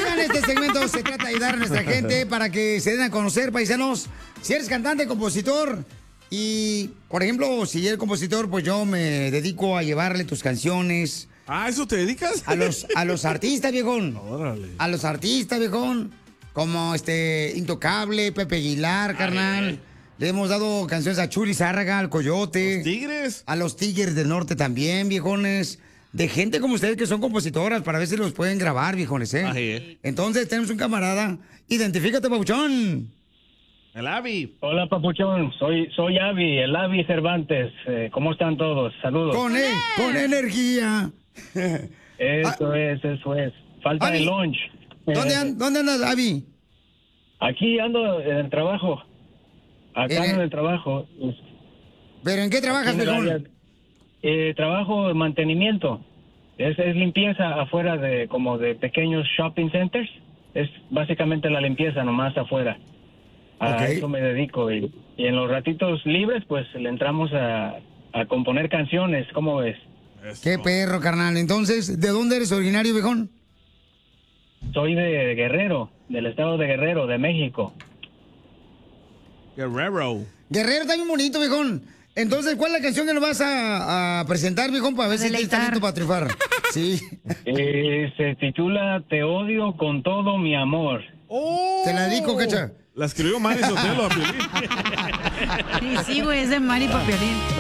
Oigan, este segmento se trata de ayudar a nuestra gente para que se den a conocer, paisanos. Si eres cantante, compositor y, por ejemplo, si eres compositor, pues yo me dedico a llevarle tus canciones. Ah, ¿eso te dedicas? A los artistas, viejón. Órale. A los artistas, viejón. Como Intocable, Pepe Aguilar, carnal. Le hemos dado canciones a Churi Zárraga, al Coyote. ¿Los Tigres? A los Tigres del Norte también, viejones. De gente como ustedes que son compositoras para ver si los pueden grabar, viejones, ¿eh? Ahí es. Entonces tenemos un camarada. Identifícate, papuchón. El Avi. Hola, papuchón. Soy Avi, el Avi Cervantes. ¿Cómo están todos? Saludos. Con energía. Eso es. Falta Avi, de lunch. ¿Dónde andas, Avi? Aquí ando en el trabajo. Acá ando en el trabajo. ¿Pero en qué trabajas, viejón? Trabajo en mantenimiento. Es limpieza afuera de pequeños shopping centers. Es básicamente la limpieza nomás afuera. A eso me dedico. Y en los ratitos libres, pues le entramos a componer canciones. ¿Cómo ves? Eso. Qué perro, carnal. Entonces, ¿de dónde eres originario, viejón? Soy de Guerrero, del estado de Guerrero, de México. Guerrero. Guerrero está bien bonito, viejón. Entonces, ¿cuál es la canción que nos vas a presentar, viejón, para ver si tienes talento para triunfar? Sí. Se titula Te odio con todo mi amor. Oh. ¿Te la dedico, Cacha? La escribió Mari Sotelo a Piolín. Sí, güey, es de Mari Papiolín.